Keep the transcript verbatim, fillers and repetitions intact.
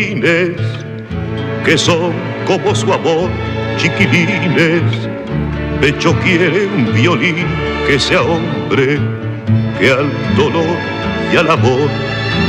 que son como su amor, chiquilines. Pecho quiere un violín que sea hombre, que al dolor y al amor